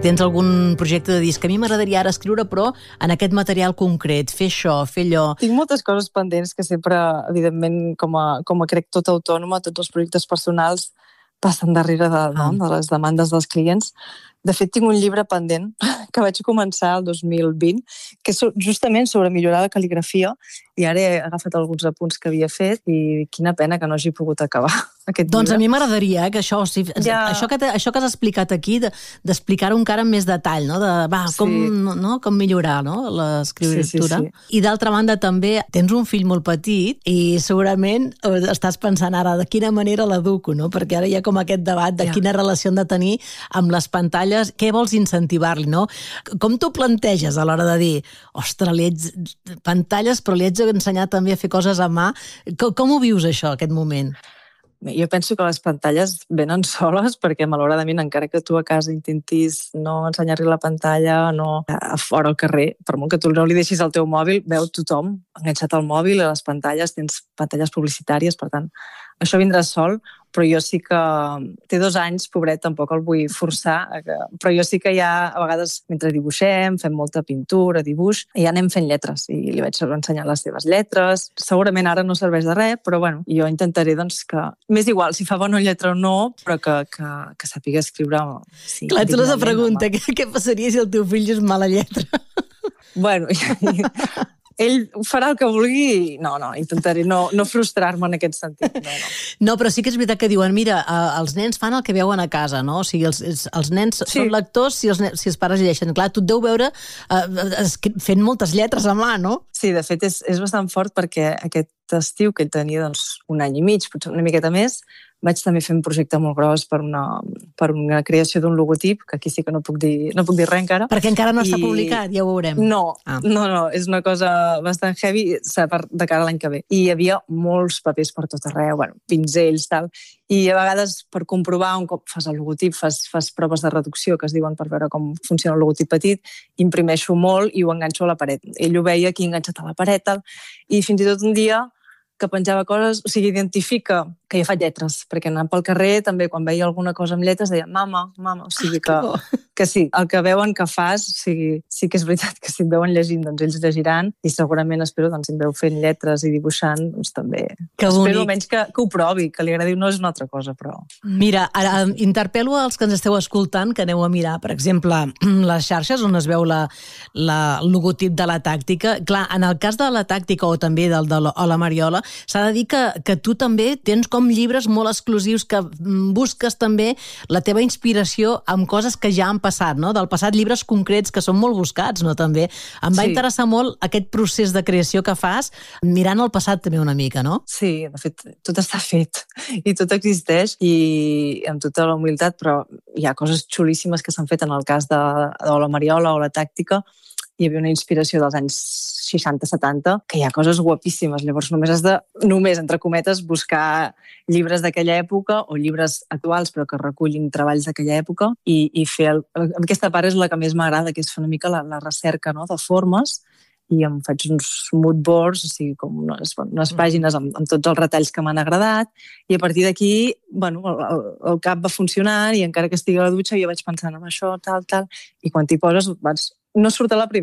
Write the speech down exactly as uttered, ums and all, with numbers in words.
Tens algun projecte de disc? A mi m'agradaria ara escriure, però en aquest material concret, fer això, fer allò... Tinc moltes coses pendents que sempre, evidentment, com a, com a crec tot autònoma, tots els projectes personals passen darrere de, no, de les demandes dels clients. De fet, tinc un llibre pendent que vaig començar el dos mil vint, que és justament sobre millorar la cal·ligrafia, i ara he agafat alguns apunts que havia fet i quina pena que no hagi pogut acabar aquest doncs llibre. A mi m'agradaria eh, que això, o sigui, ja... això, que això que has explicat aquí, d'explicar-ho encara amb més detall, no? De, va, com, sí. no? com millorar no? l'escriptura. Sí, sí, sí. I d'altra banda també tens un fill molt petit i segurament estàs pensant ara de quina manera l'educo, no? Perquè ara hi ha com aquest debat de ja. quina relació han de tenir amb les pantalles, què vols incentivar-li, no? Com t'ho planteges a l'hora de dir, ostres, li ets pantalles, però li ets ensenyar també a fer coses a mà. Com, com ho vius, això, aquest moment? Jo penso que les pantalles venen soles perquè, malauradament, encara que tu a casa intentis no ensenyar-li la pantalla, no a fora al carrer, per molt que tu no li deixis el teu mòbil, veu tothom enganxat al mòbil, a les pantalles, tens pantalles publicitàries, per tant, això vindrà sol, però jo sí que... Té dos anys, pobret, tampoc el vull forçar, però jo sí que ja, a vegades, mentre dibuixem, fem molta pintura, dibuix, ja anem fent lletres, i li vaig ensenyar les seves lletres. Segurament ara no serveix de res, però bueno, jo intentaré, doncs, que... M'és igual si fa bona lletra o no, però que, que, que sàpiga escriure... Sí, clar, tu l'has de preguntar, què, què passaria si el teu fill és mala lletra? Bueno... ell farà el que vulgui i no, no, intentaré no, no frustrar-me en aquest sentit. No, no. no, però sí que és veritat que diuen, mira, els nens fan el que veuen a casa, no? O sigui, els, els nens sí. són lectors si els, si els pares llegeixen. Clar, tu et deu veure eh, fent moltes lletres a mà, no? Sí, de fet, és, és bastant fort perquè aquest estiu, que ell tenia doncs, un any i mig, potser una miqueta més, vaig també fer un projecte molt gros per una, per una creació d'un logotip, que aquí sí que no puc dir, no puc dir res encara. Perquè encara no està I... publicat, ja ho veurem. No, ah. no, no, és una cosa bastant heavy de cara a l'any que ve. I hi havia molts papers per tot arreu, bueno, pinzells, tal, i a vegades per comprovar un cop fas el logotip, fas, fas proves de reducció que es diuen per veure com funciona el logotip petit, imprimeixo molt i ho enganxo a la paret. Ell ho veia aquí enganxat a la paret, tal, i fins i tot un dia que penjava coses, o sigui, identifica que jo faig lletres, perquè anant pel carrer també quan veia alguna cosa amb lletres deia mama, mama, o sigui que, que sí, el que veuen que fas, o sigui, sí que és veritat que si et veuen llegint, doncs ells llegiran i segurament espero, doncs si em veu fent lletres i dibuixant, doncs també que espero almenys que, que ho provi, que li agradi, no és una altra cosa, però... Mira, ara interpel·lo als que ens esteu escoltant que aneu a mirar, per exemple, les xarxes on es veu la, la, el logotip de la tàctica. Clar, en el cas de la tàctica o també del de la, o la Mariola, s'ha de dir que, que tu també tens com llibres molt exclusius que busques també la teva inspiració amb coses que ja han passat, no? Del passat, llibres concrets que són molt buscats, no? També. Em va sí. interessar molt aquest procés de creació que fas mirant el passat també una mica, no? Sí, de fet, tot està fet i tot existeix i amb tota la humilitat, però hi ha coses xulíssimes que s'han fet en el cas de, de la Mariola o la tàctica. Hi havia una inspiració dels anys seixanta setanta, que hi ha coses guapíssimes. Llavors només has de, només, entre cometes, buscar llibres d'aquella època o llibres actuals però que recullin treballs d'aquella època i, i fer... El, aquesta part és la que més m'agrada, que és fer una mica la, la recerca, no?, de formes, i em faig uns mood boards, o sigui, com unes, unes pàgines amb, amb tots els retalls que m'han agradat, i a partir d'aquí, bueno, el, el cap va funcionant i encara que estigui a la dutxa jo vaig pensant en això, tal, tal, i quan t'hi poses vas... no surt a la primera.